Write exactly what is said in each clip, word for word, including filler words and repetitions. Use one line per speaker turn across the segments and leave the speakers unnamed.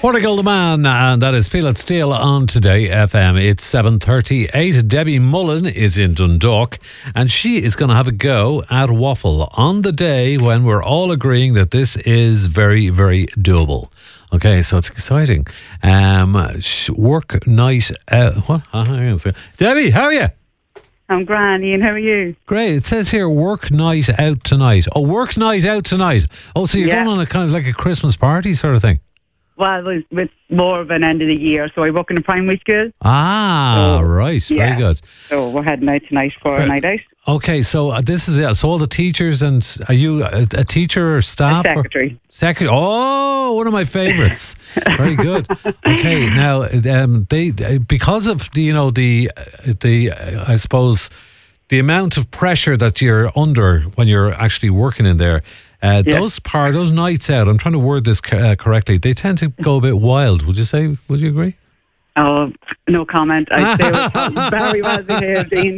Portugal the Man, and that is Feel It Still on Today F M. It's seven thirty-eight. Debbie Mullen is in Dundalk, and she is going to have a go at waffle on the day when we're all agreeing that this is very, very doable. Okay, so it's exciting. Um, work night out. What? Debbie, how are you?
I'm grand, Ian. How are you?
Great. It says here, work night out tonight. Oh, work night out tonight. Oh, so you're
Yeah.
going on a kind of like a Christmas party sort of thing?
Well, it's, it's more of an end of the year, so I work in a primary school.
Ah,
So,
right.
yeah.
Very good.
So we're heading out tonight for
Right.
a night out.
Okay, so uh, this is it. So all the teachers, and are you a, a teacher or staff?
A secretary.
Or secretary. Oh, one of my favourites. Very good. Okay, now um, they because of the you know the the uh, I suppose the amount of pressure that you're under when you're actually working in there. Uh,
Yeah.
Those par those nights out. I'm trying to word this co- uh, correctly. They tend to go a bit wild. Would you say? Would you agree?
Oh, no comment. I'd say we're very well behaved, Ian.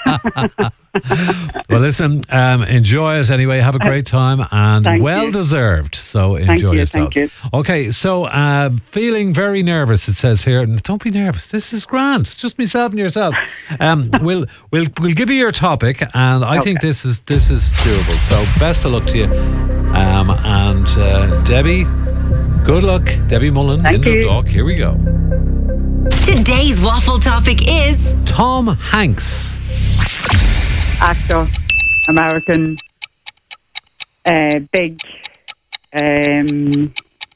Well, listen, um, enjoy it anyway. Have a great time and
Thank
well
you.
deserved. So enjoy
Thank you,
yourselves.
thank
Okay, so uh, feeling very nervous. It says here. Don't be nervous. This is grand. It's just myself and yourself. Um, we'll we'll we'll give you your topic, and I
Okay.
think this is this is doable. So best of luck to you. Um, and uh, Debbie, good luck, Debbie Mullen
Thank
in
you.
Dundalk. Here we go.
Today's waffle topic is
Tom Hanks.
Actor, American, uh, big. Um,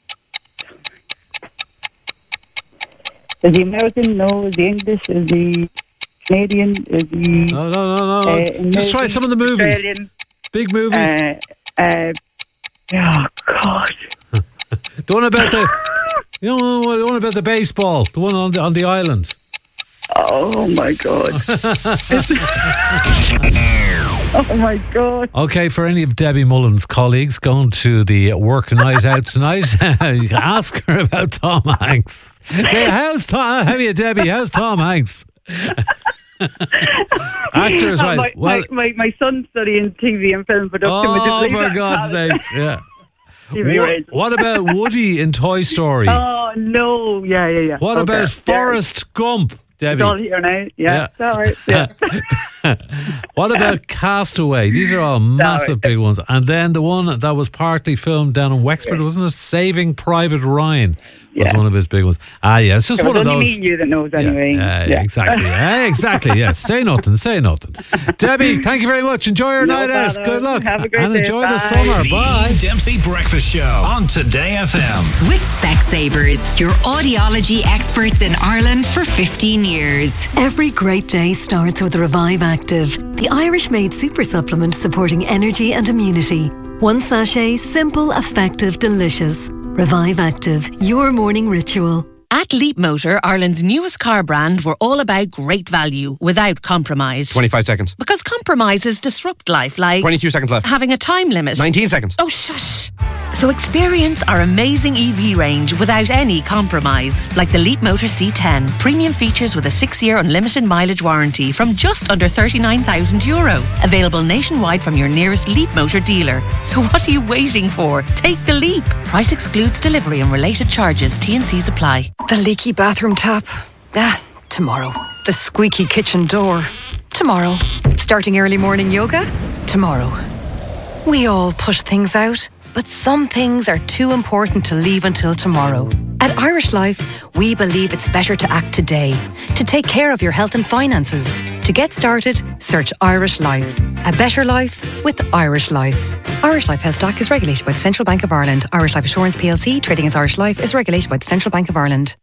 is he American? No. Is he English? Is he Canadian? Is he?
No, no, no, no.
Uh,
Just try some of the movies.
Australian?
Big movies.
Uh, uh, oh God!
The one about the, you know, the one about the baseball, the one on the on the island.
Oh my God! Oh my God!
Okay, for any of Debbie Mullen's colleagues going to the work night out tonight, you can ask her about Tom Hanks. Say, how's Tom? How are you, Debbie? How's Tom Hanks? Actors,
Oh,
right?
my,
Well,
my, my, my son's studying T V and film production. which is
oh,
really
for
bad.
God's sake! Yeah.
T V
What,
range.
what about Woody in Toy Story?
Oh no! Yeah, yeah, yeah.
What
Okay.
about
Yeah.
Forrest Gump, Debbie?
It's all here now. Yeah,
Yeah.
it's all right. Yeah.
What about Castaway? These are all massive big ones. And then the one that was partly filmed down in Wexford, wasn't it? Saving Private Ryan was
Yeah.
one of his big ones. Ah, yeah, it's just
It
one
was
of
only
those.
me and you that knows anyway.
Yeah,
Yeah.
exactly. Yeah, exactly. Yes. Say nothing. Say nothing. Debbie, thank you very much. Enjoy your
No
night out.
bother.
Good luck.
Have a great
and
day.
enjoy the
Bye.
summer.
The
Bye.
Ian Dempsey Breakfast Show on Today F M.
with Specsavers, your audiology experts in Ireland for fifteen years.
Every great day starts with Revive Active, the Irish-made super supplement supporting energy and immunity. One sachet, simple, effective, delicious. Revive Active, your morning ritual.
At Leap Motor, Ireland's newest car brand, we're all about great value without compromise.
twenty-five seconds.
Because compromises disrupt life, like
twenty-two seconds left.
having a time limit.
nineteen seconds.
Oh, shush. So experience our amazing E V range without any compromise. Like the Leap Motor C ten. Premium features with a six-year unlimited mileage warranty from just under thirty-nine thousand euro. Available nationwide from your nearest Leap Motor dealer. So what are you waiting for? Take the leap. Price excludes delivery and related charges. T and C's apply.
The leaky bathroom tap? Ah, tomorrow. The squeaky kitchen door? Tomorrow. Starting early morning yoga? Tomorrow. We all push things out, but some things are too important to leave until tomorrow. At Irish Life, we believe it's better to act today, to take care of your health and finances. To get started, search Irish Life. A better life with Irish Life. Irish Life Health D A C is regulated by the Central Bank of Ireland. Irish Life Assurance P L C, trading as Irish Life, is regulated by the Central Bank of Ireland.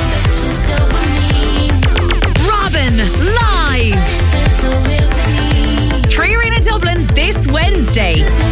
Robin, live! Three Arena Dublin this Wednesday.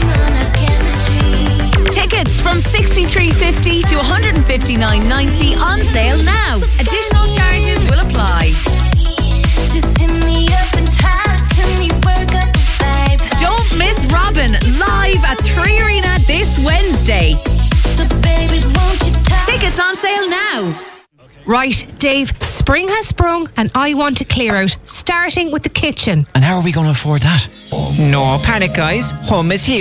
Tickets from sixty-three fifty to one hundred fifty-nine ninety on sale now. Additional charges will apply.
Just hit me up and talk to me, work up the vibe.
Don't miss Robin live at Three Arena this Wednesday.
So baby, won't you talk?
Tickets on sale now.
Right, Dave, spring has sprung and I want to clear out, starting with the kitchen.
And how are we going to afford that?
No panic, guys. Hum is here.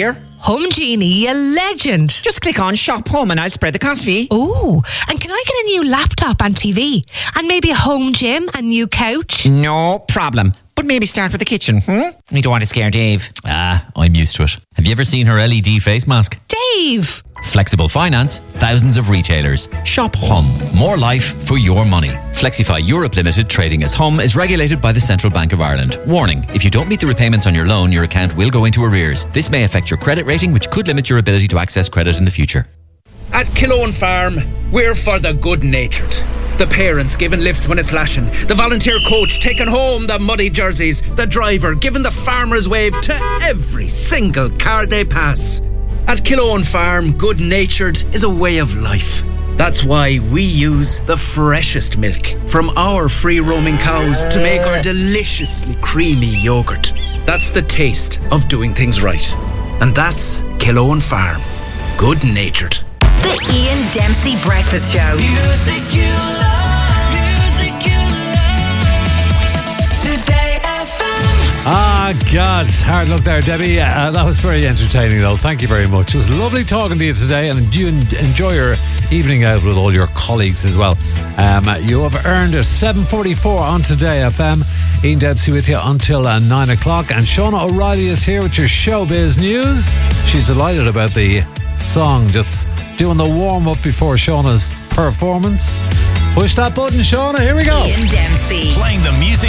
Home Genie, you legend.
Just click on Shop Home and I'll spread the cost for you.
Ooh, and can I get a new laptop and T V? And maybe a home gym and new couch?
No problem. But maybe start with the kitchen, hmm? You don't want to scare Dave.
Ah, I'm used to it. Have you ever seen her L E D face mask?
Dave!
Flexible finance, thousands of retailers. Shop Hum. More life for your money. Flexify Europe Limited, trading as Hum, is regulated by the Central Bank of Ireland. Warning, if you don't meet the repayments on your loan, your account will go into arrears. This may affect your credit rating, which could limit your ability to access credit in the future.
At Killowen Farm, we're for the good-natured. The parents giving lifts when it's lashing. The volunteer coach taking home the muddy jerseys. The driver giving the farmer's wave to every single car they pass. At Killowen Farm, good-natured is a way of life. That's why we use the freshest milk from our free-roaming cows to make our deliciously creamy yoghurt. That's the taste of doing things right. And that's Killowen Farm. Good-natured.
The Ian Dempsey Breakfast Show.
Music you love, music you love. Today F M.
Ah, God. Hard luck there, Debbie. Uh, that was very entertaining, though. Thank you very much. It was lovely talking to you today, and you enjoy your evening out with all your colleagues as well. Um, you have earned a seven forty-four on Today F M. Ian Dempsey with you until uh, nine o'clock. And Shauna O'Reilly is here with your showbiz news. She's delighted about the song, just doing the warm-up before Shauna's performance. Push that button, Shauna. Here we go.
Ian Dempsey.
Playing the music